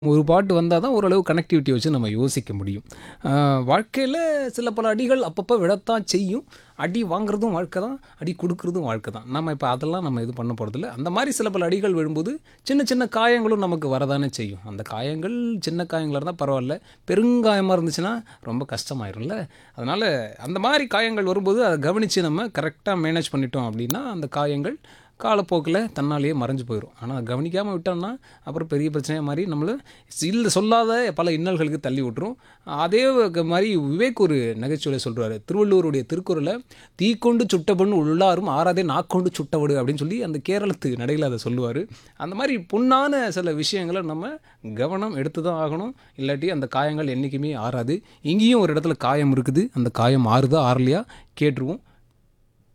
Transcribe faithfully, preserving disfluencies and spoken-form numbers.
ஒரு பாட்டு வந்தா தான் ஓரளவு கனெக்டிவிட்டி வச்சு நம்ம யோசிக்க முடியும். அ வாழ்க்கையில சில பல அடிகள் அப்பப்போ விழத்தான் செய்யும். அடி வாங்குறதும் வாழ்க்கை தான், அடி குடுக்குறதும் வாழ்க்கை தான். நம்ம இப்ப அதெல்லாம் நம்ம இது பண்ண போறதில்ல. அந்த மாரி சில பல அடிகள் விழும்போது, சின்ன சின்ன காயங்களும் நமக்கு வரதானே செய்யும். அந்த காயங்கள் சின்ன காயங்களா இருந்தா பரவால்ல. பெருங்காயமா இருந்துச்சுன்னா ரொம்ப கஷ்டமாயிரும்ல. அதனால அந்த மாரி காயங்கள் வரும்போது அத கவனிச்சு நம்ம கரெக்ட்டா மேனேஜ் பண்ணிட்டோம் அப்டின்னா, அந்த காயங்கள் காலப்போக்குல தன்னாலேயே மறைஞ்சு போயிரும். ஆனா கவனிக்காம விட்டோம்னா, அப்புறம் பெரிய பிரச்சனையா மாறி நம்மள சில் சொல்லாத பல இன்னல்களுக்கு தள்ளி விட்டுரும். அதே க மாரி விவேக் ஒரு நகைச்சுவையில சொல்றாரு. திருவள்ளுவருடைய திருக்குறள "தீக்கொண்டு சுட்டபுண் உள்ளாரும் ஆறாதே நாக்கொண்டு சுட்டவடு" அப்படின்னு சொல்லி அந்த கேரளத்து நடையில அத சொல்லுவாரு. அந்த மாரி பொன்னான சில விஷயங்கள நம்ம கவனம் எடுத்து தான் ஆகணும். இல்லாட்டி அந்த காயங்கள் என்னைக்குமே ஆறாது. இங்கேயும் ஒரு இடத்துல காயம் இருக்குது. அந்த காயம் ஆறுதா, ஆறலையா கேட்டுருவோம்.